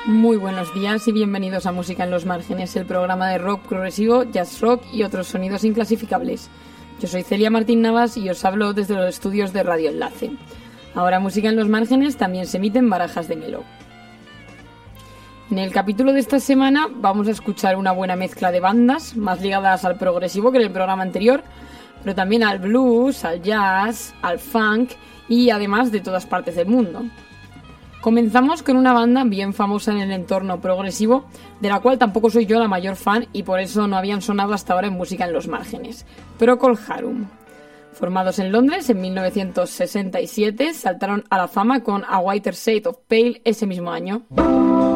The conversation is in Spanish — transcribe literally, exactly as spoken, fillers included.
Muy buenos días y bienvenidos a Música en los Márgenes, el programa de rock progresivo, jazz rock y otros sonidos inclasificables. Yo soy Celia Martín Navas y os hablo desde los estudios de Radio Enlace. Ahora Música en los Márgenes también se emite en Barajas de Melo. En el capítulo de esta semana vamos a escuchar una buena mezcla de bandas, más ligadas al progresivo que en el programa anterior, pero también al blues, al jazz, al funk y además de todas partes del mundo. Comenzamos con una banda bien famosa en el entorno progresivo, de la cual tampoco soy yo la mayor fan y por eso no habían sonado hasta ahora en Música en los Márgenes. Procol Harum. Formados en Londres en mil novecientos sesenta y siete, saltaron a la fama con A Whiter Shade of Pale ese mismo año.